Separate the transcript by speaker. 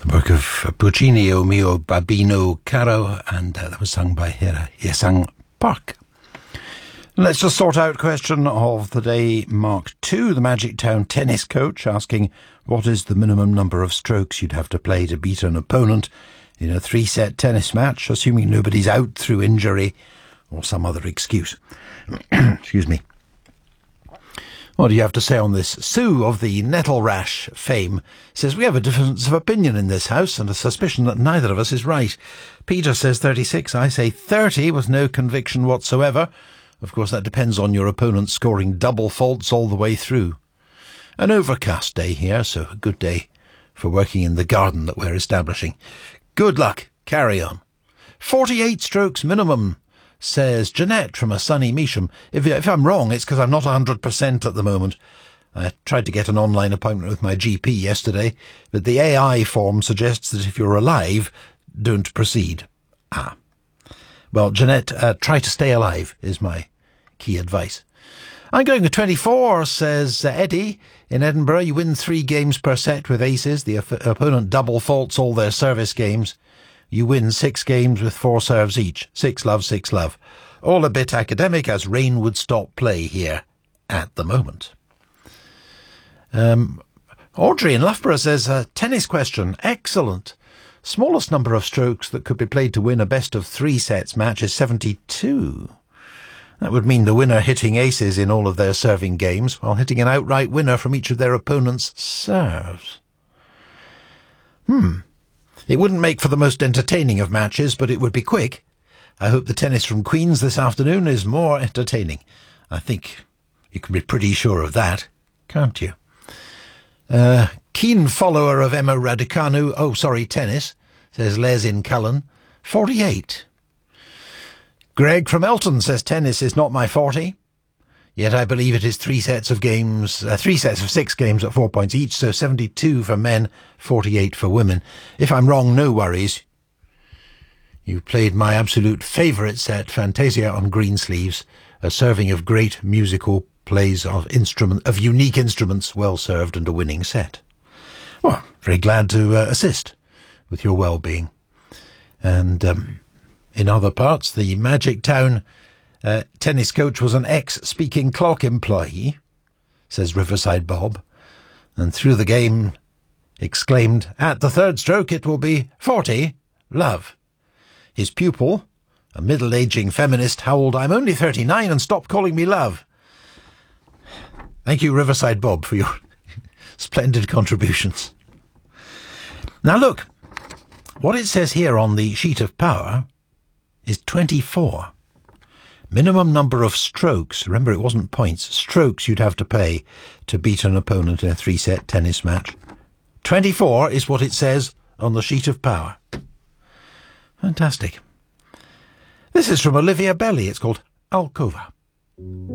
Speaker 1: work of Puccini, O Mio Babino Caro, and that was sung by Hyesung Park. Let's just sort out question of the day, Mark 2, the Magic Town tennis coach, asking what is the minimum number of strokes you'd have to play to beat an opponent in a 3-set tennis match, assuming nobody's out through injury or some other excuse. Excuse me. What do you have to say on this? Sue of the Nettle Rash fame says, we have a difference of opinion in this house and a suspicion that neither of us is right. Peter says 36, I say 30 with no conviction whatsoever. Of course, that depends on your opponent scoring double faults all the way through. An overcast day here, so a good day for working in the garden that we're establishing. Good luck. Carry on. 48 strokes minimum, says Jeanette from a sunny Measham. If I'm wrong, it's because I'm not 100% at the moment. I tried to get an online appointment with my GP yesterday, but the AI form suggests that if you're alive, don't proceed. Well, Jeanette, try to stay alive is my key advice. I'm going to 24, says Eddie. In Edinburgh, you win 3 games per set with aces. The opponent double faults all their service games. You win 6 games with 4 serves each. 6-love, 6-love. All a bit academic, as rain would stop play here at the moment. Audrey in Loughborough says, tennis question. Excellent. Smallest number of strokes that could be played to win a best-of-3 sets match is 72. That would mean the winner hitting aces in all of their serving games, while hitting an outright winner from each of their opponent's serves. It wouldn't make for the most entertaining of matches, but it would be quick. I hope the tennis from Queen's this afternoon is more entertaining. I think you can be pretty sure of that, can't you? Keen follower of Emma Raducanu, tennis, says Les in Cullen. 48. Greg from Elton says tennis is not my 40. Yet I believe it is 3 sets of 6 games at 4 points each, so 72 for men, 48 for women. If I'm wrong, no worries. You played my absolute favourite set, Fantasia on Greensleeves, a serving of great musical plays of unique instruments, well served, and a winning set. Well, very glad to assist with your well-being. And in other parts, the Magic Town tennis coach was an ex-Speaking Clock employee, says Riverside Bob, and through the game exclaimed, at the 3rd stroke it will be 40, love. His pupil, a middle-aging feminist, howled, I'm only 39 and stop calling me love. Thank you, Riverside Bob, for your splendid contributions. Now look, what it says here on the sheet of power is 24. Minimum number of strokes, remember it wasn't points, strokes you'd have to play to beat an opponent in a 3-set tennis match. 24 is what it says on the sheet of power. Fantastic. This is from Olivia Belly. It's called Alcova.